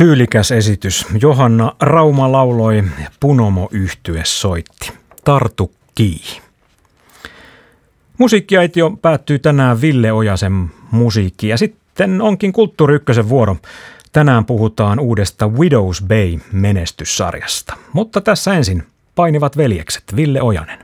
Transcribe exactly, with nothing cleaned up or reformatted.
Tyylikäs esitys. Johanna Rauma lauloi, Punomo-yhtye soitti. Tartu kiinni. Musiikkiaitio päättyy tänään Ville Ojasen musiikkiin ja sitten onkin Kulttuuri Ykkösen vuoro. Tänään puhutaan uudesta Widows Bay -menestyssarjasta. Mutta tässä ensin Painivat veljekset, Ville Ojanen.